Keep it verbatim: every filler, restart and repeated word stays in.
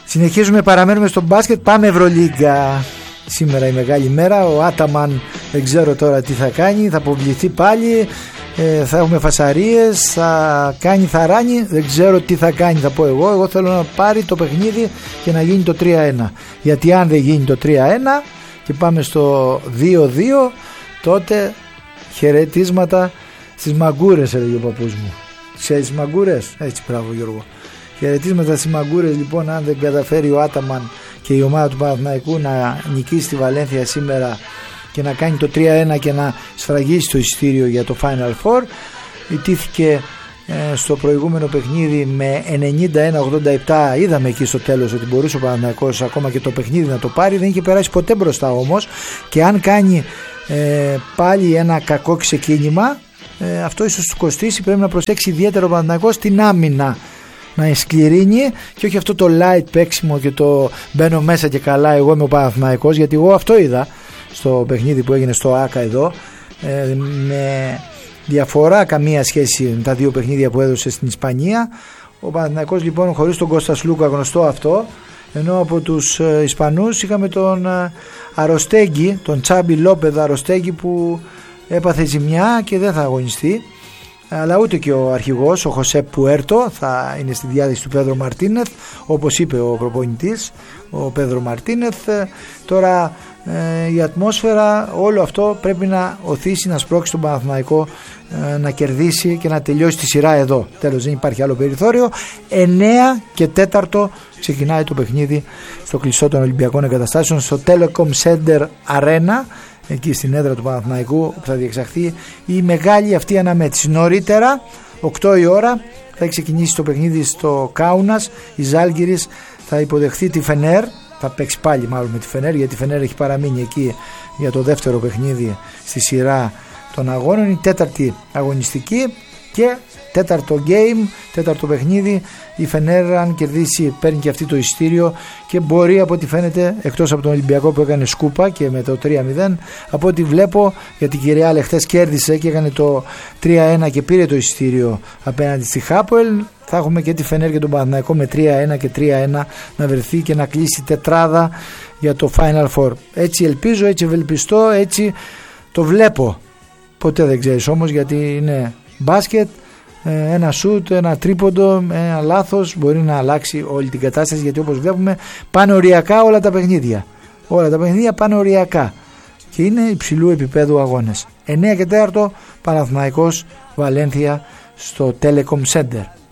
Συνεχίζουμε, παραμένουμε στο μπάσκετ. Πάμε Ευρωλίγκα. Σήμερα η μεγάλη μέρα. Ο Άταμαν δεν ξέρω τώρα τι θα κάνει. Θα αποβληθεί πάλι, ε, θα έχουμε φασαρίες, θα κάνει θαράνι. Δεν ξέρω τι θα κάνει, θα πω εγώ. Εγώ θέλω να πάρει το παιχνίδι και να γίνει το τρία ένα. Γιατί αν δεν γίνει το τρία ένα και πάμε στο δύο δύο, τότε χαιρετίσματα στις μαγκούρες, έλεγε ο παππούς μου. Ξέρεις μαγκούρες? Έτσι, μπράβο Γιώργο. Χαιρετίσματα στις μαγκούρες λοιπόν, αν δεν καταφέρει ο Άταμαν και η ομάδα του Παναθηναϊκού να νικήσει τη Βαλένθια σήμερα και να κάνει το τρία ένα και να σφραγίσει το εισιτήριο για το Final Four. Ιτήθηκε ε, στο προηγούμενο παιχνίδι με ενενήντα ένα ογδόντα επτά. Είδαμε εκεί στο τέλος ότι μπορούσε ο Παναθηναϊκός ακόμα και το παιχνίδι να το πάρει. Δεν είχε περάσει ποτέ μπροστά όμως, και αν κάνει ε, πάλι ένα κακό ξεκίνημα, ε, αυτό ίσως του κοστίσει. Πρέπει να προσέξει ιδιαίτερα ο Παναθηναϊκός την άμυνα, να εσκληρύνει και όχι αυτό το light παίξιμο και το μπαίνω μέσα και καλά εγώ είμαι ο Παναθηναϊκός, γιατί εγώ αυτό είδα στο παιχνίδι που έγινε στο ΆΚΑ εδώ, ε, με διαφορά καμία σχέση με τα δύο παιχνίδια που έδωσε στην Ισπανία. Ο Παναθηναϊκός λοιπόν χωρίς τον Κώστα Σλούκα, γνωστό αυτό, ενώ από τους ε, Ισπανούς είχαμε τον ε, Αροστέγγι, τον Τσάμπι Λόπεδα Αροστέγγι, που έπαθε ζημιά και δεν θα αγωνιστεί, αλλά ούτε και ο αρχηγός, ο Χωσέ Πουέρτο, θα είναι στη διάθεση του Πέδρο Μαρτίνεθ, όπως είπε ο προπονητής, ο Πέδρο Μαρτίνεθ. Τώρα ε, η ατμόσφαιρα, όλο αυτό πρέπει να οθήσει, να σπρώξει τον Παναθηναϊκό ε, να κερδίσει και να τελειώσει τη σειρά εδώ. Τέλος, δεν υπάρχει άλλο περιθώριο. εννέα και τέταρτο ξεκινάει το παιχνίδι στο κλειστό των Ολυμπιακών Εγκαταστάσεων, στο Telecom Center Arena, εκεί στην έδρα του Παναθηναϊκού, που θα διεξαχθεί η μεγάλη αυτή αναμέτρηση. Νωρίτερα, οκτώ η ώρα, θα ξεκινήσει το παιχνίδι στο Κάουνας. Η Ζάλγκιρις θα υποδεχθεί τη Φενέρ, θα παίξει πάλι μάλλον με τη Φενέρ, γιατί η Φενέρ έχει παραμείνει εκεί για το δεύτερο παιχνίδι στη σειρά των αγώνων. Η τέταρτη αγωνιστική και τέταρτο game, τέταρτο παιχνίδι. Η Φενέρ, αν κερδίσει, παίρνει και αυτή το εισιτήριο και μπορεί, από ό,τι φαίνεται, εκτός από τον Ολυμπιακό που έκανε σκούπα και με το τρία μηδέν, από ό,τι βλέπω, γιατί η Ρεάλ χθες κέρδισε και έκανε το τρία ένα και πήρε το εισιτήριο απέναντι στη Χάποελ, θα έχουμε και τη Φενέρ και τον Παναθηναϊκό με τρία ένα και τρία ένα να βρεθεί και να κλείσει τετράδα για το Final Four. Έτσι ελπίζω, έτσι ευελπιστώ, έτσι το βλέπω. Ποτέ δεν ξέρεις όμως, γιατί είναι μπάσκετ. Ένα σουτ, ένα τρίποντο, ένα λάθος μπορεί να αλλάξει όλη την κατάσταση, γιατί όπως βλέπουμε πάνε οριακά όλα τα παιχνίδια. Όλα τα παιχνίδια πάνε οριακά και είναι υψηλού επίπεδου αγώνες. εννέα και τέταρτο Παναθηναϊκός Βαλένθια στο Telecom Center.